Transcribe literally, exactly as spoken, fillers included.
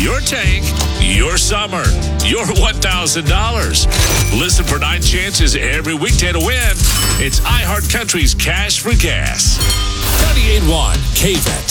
your tank, your summer, your one thousand dollars. Listen for nine chances every weekday to win. It's iHeart Country's Cash for Gas. ninety-eight point one K V E T.